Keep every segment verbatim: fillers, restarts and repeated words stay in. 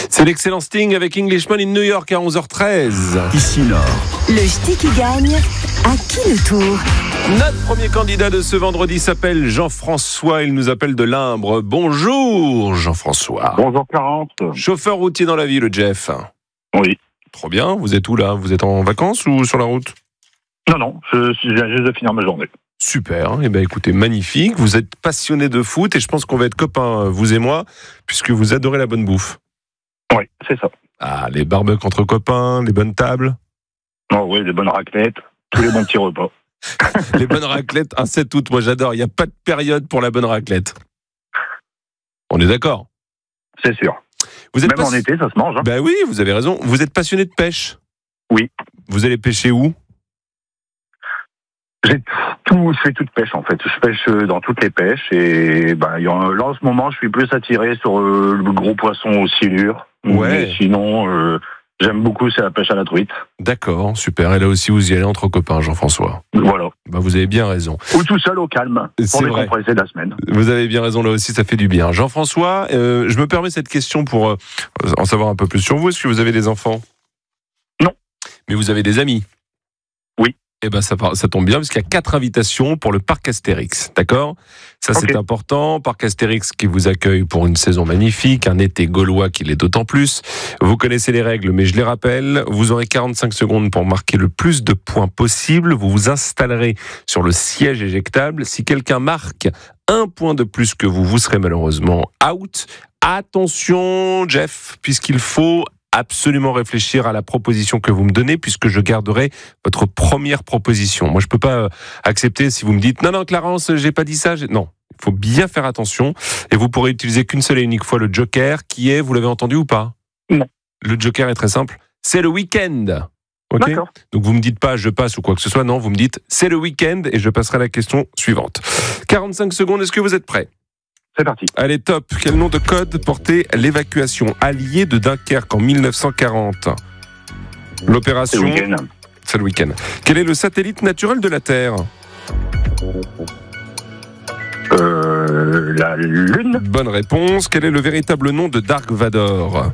C'est l'excellent Sting avec Englishman in New York à onze heures treize. Ici Nord. Le ch'ti qui gagne, à qui le tour? Notre premier candidat de ce vendredi s'appelle Jean-François. Il nous appelle de Limbre. Bonjour Jean-François. Bonjour quarante. Chauffeur routier dans la ville, Jeff. Oui. Trop bien. Vous êtes où là? Vous êtes en vacances ou sur la route? Non, non, je, je viens juste de finir ma journée. Super. Eh bien écoutez, magnifique. Vous êtes passionné de foot et je pense qu'on va être copains, vous et moi, puisque vous adorez la bonne bouffe. Oui, c'est ça. Ah, les barbecues entre copains, les bonnes tables. Oh oui, les bonnes raclettes, tous les bons petits repas. Les bonnes raclettes, un sept août, moi j'adore. Il n'y a pas de période pour la bonne raclette. On est d'accord? C'est sûr. Vous êtes Même pas... en été, ça se mange. Hein. Ben oui, vous avez raison. Vous êtes passionné de pêche? Oui. Vous allez pêcher où? J'ai tout, je fais toute pêche en fait. Je pêche dans toutes les pêches et ben, là en ce moment, je suis plus attiré sur euh, le gros poisson aux silures. Ouais. Mais sinon, euh, j'aime beaucoup, c'est la pêche à la truite. D'accord, super. Et là aussi, vous y allez entre copains, Jean-François. Voilà. Ben, vous avez bien raison. Ou tout seul au calme, C'est pour vrai. décompresser de la semaine. Vous avez bien raison, là aussi, ça fait du bien. Jean-François, euh, je me permets cette question pour euh, en savoir un peu plus sur vous. Est-ce que vous avez des enfants? Non. Mais vous avez des amis? Oui. Eh ben ça, ça tombe bien, parce qu'il y a quatre invitations pour le parc Astérix, d'accord? Ça, c'est Okay. important. Parc Astérix qui vous accueille pour une saison magnifique, un été gaulois qui l'est d'autant plus. Vous connaissez les règles, mais je les rappelle. Vous aurez quarante-cinq secondes pour marquer le plus de points possible. Vous vous installerez sur le siège éjectable. Si quelqu'un marque un point de plus que vous, vous serez malheureusement out. Attention, Jeff, puisqu'il faut absolument réfléchir à la proposition que vous me donnez, puisque je garderai votre première proposition. Moi, je peux pas accepter si vous me dites non, non, Clarence, j'ai pas dit ça. J'ai... Non, il faut bien faire attention. Et vous pourrez utiliser qu'une seule et unique fois le joker, qui est, vous l'avez entendu ou pas? Non. Le joker est très simple. C'est le week-end. Ok. D'accord. Donc vous me dites pas je passe ou quoi que ce soit. Non, vous me dites c'est le week-end et je passerai à la question suivante. quarante-cinq secondes. Est-ce que vous êtes prêts? C'est parti. Allez, top. Quel nom de code portait l'évacuation alliée de Dunkerque en mille neuf cent quarante? L'opération... C'est le week-end. C'est le week-end. Quel est le satellite naturel de la Terre? Euh, la Lune. Bonne réponse. Quel est le véritable nom de Dark Vador?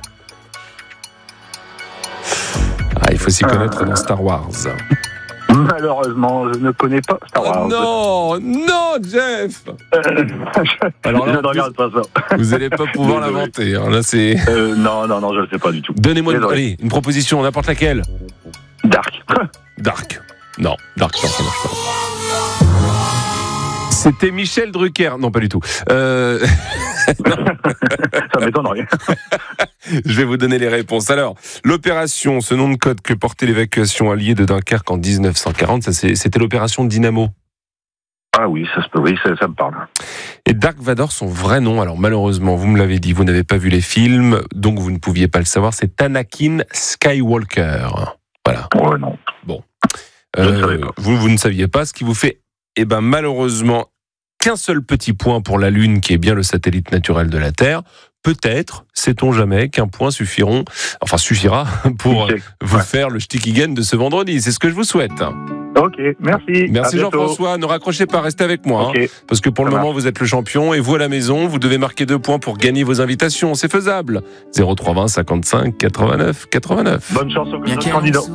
Ah, il faut s'y connaître Euh... dans Star Wars. Malheureusement, je ne connais pas Star Wars. Oh non, non, Jeff. Euh, Alors là, je en ne regarde pas ça. Vous n'allez pas pouvoir Désolé. l'inventer. hein. Là, c'est. Euh, non, non, non, je ne le sais pas du tout. Donnez-moi une, Désolé. allez, une proposition, n'importe laquelle. Dark. Dark. Non, Dark, non, ça marche pas. C'était Michel Drucker. Non, pas du tout. Euh... Ça m'étonnerait. Je vais vous donner les réponses. Alors, l'opération, ce nom de code que portait l'évacuation alliée de Dunkerque en dix-neuf cent quarante, ça, c'est, c'était l'opération Dynamo. Ah oui, ça se peut, oui, ça, ça me parle. Et Dark Vador, son vrai nom, alors malheureusement, vous me l'avez dit, vous n'avez pas vu les films, donc vous ne pouviez pas le savoir, c'est Anakin Skywalker. Voilà. Ouais, non. Bon. Je ne Euh, savais pas. vous, vous ne saviez pas, ce qui vous fait, eh ben, malheureusement, qu'un seul petit point pour la Lune, qui est bien le satellite naturel de la Terre. Peut-être, sait-on jamais, qu'un point suffiront, enfin suffira pour Ok. vous Ouais. faire le ch'ti qui gagne de ce vendredi. C'est ce que je vous souhaite. Ok, merci. Merci À bientôt. Jean-François. Ne raccrochez pas, restez avec moi. Ok. hein, parce que pour le Ça moment, vous êtes le champion. Et vous, à la maison, vous devez marquer deux points pour gagner vos invitations. C'est faisable. zéro trois vingt cinquante-cinq quatre-vingt-neuf quatre-vingt-neuf. Bonne chance aux Bien autres qu'il y ait un candidats. morceau